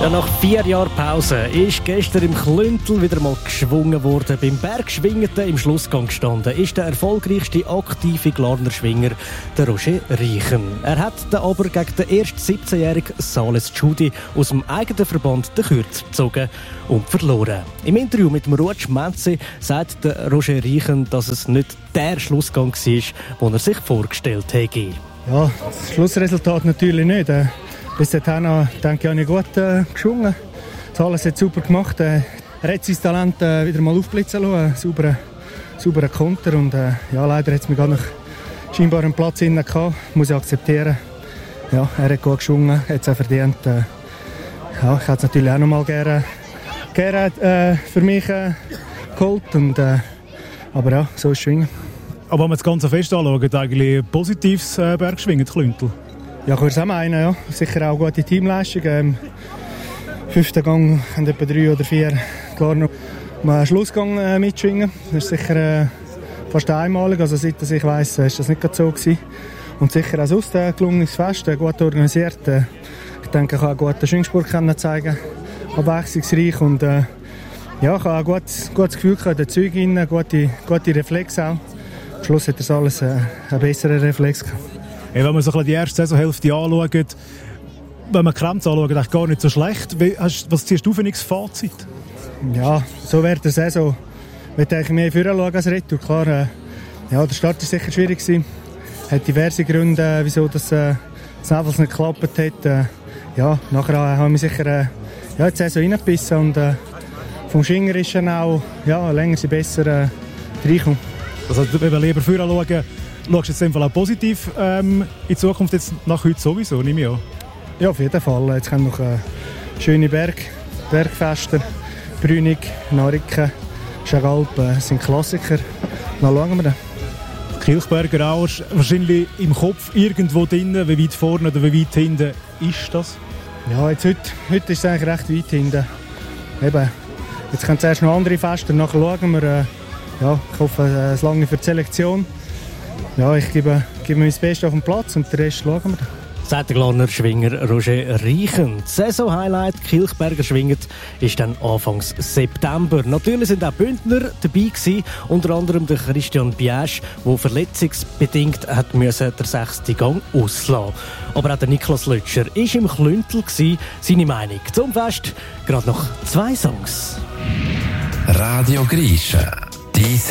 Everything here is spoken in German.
Ja, nach 4 Jahren Pause ist gestern im Klüntel wieder mal geschwungen worden. Beim Bergschwingeten im Schlussgang gestanden ist der erfolgreichste aktive Glarner Schwinger, der Roger Reichen. Er hat dann aber gegen den erst 17-jährigen Sales Tschudi aus dem eigenen Verband den Kürz gezogen und verloren. Im Interview mit dem Ruud Schmenzi sagt der Roger Reichen, dass es nicht der Schlussgang war, den er sich vorgestellt hätte. Ja, das Schlussresultat natürlich nicht. Bis dahin denke ich, habe ich gut geschwungen. Alles hat super gemacht. Er hat sein Talent wieder mal aufblitzen lassen. Sauberer Konter. Und ja, leider hat es mir gar noch scheinbar einen Platz innen gehabt. Muss ich akzeptieren. Ja, er hat gut geschwungen, hat es auch verdient. Ja, ich hätte es natürlich auch noch mal gerne für mich geholt. Und, aber ja, so ist Schwingen. Aber wenn wir das Ganze fest anschauen, eigentlich ein positives Bergschwingen, Klüntel. Ja, ich würde es auch meinen, ja. Sicher auch gute Teamleistung. Im 5. Gang haben etwa 3 oder 4 klar noch einen Schlussgang mitschwingen. Das ist sicher fast einmalig. Also seit ich weiss, ist das nicht so gewesen. Und sicher auch sonst ein gelungenes Fest, gut organisiert. Ich denke, ich kann einen guten Schwingsport zeigen, abwechslungsreich. Und ja, ich habe ein gutes Gefühl gehabt, den Zeug rein, gute Reflexe auch. Am Schluss hat das alles einen besseren Reflex gehabt. Wenn man so die erste Saisonhälfte anschaut, wenn man Kremz anschaut, eigentlich gar nicht so schlecht. Was ziehst du für ein Fazit? Ja, so während der Saison möchte ich mehr vorher schauen als Retour. Klar, ja, der Start war sicher schwierig. Es hat diverse Gründe, wieso das einfach nicht geklappt hat. Ja, nachher haben wir sicher ja, die Saison reingebissen und vom Schwingerischen auch ja, länger sie besser reinkommen. Also, wenn wir lieber vorher schauen, schaust du jetzt in dem Fall auch positiv in Zukunft, jetzt nach heute sowieso, nehme ich an? Ja, auf jeden Fall. Jetzt kommen noch schöne Bergfeste. Brünig, Nariken, Schagalp, sind Klassiker. Dann schauen wir dann. Kilchberger auch wahrscheinlich im Kopf irgendwo drin, wie weit vorne oder wie weit hinten ist das? Ja, jetzt heute ist es eigentlich recht weit hinten. Eben, jetzt kommen zuerst noch andere Feste, nachher schauen wir. Ja, ich hoffe, es lange für die Selektion. Ja, ich gebe mir das Beste auf den Platz und den Rest schauen wir. Sagt der Glarner Schwinger Roger Reichen. Das Saison-Highlight Kilchberger schwinget ist dann Anfang September. Natürlich sind auch Bündner dabei gewesen, unter anderem der Christian Biasch, der verletzungsbedingt hat müssen den 6. Gang auslassen. Aber auch der Niklas Lötscher war im Klüntel gewesen. Seine Meinung zum Fest gerade noch 2 Songs. Radio Grische.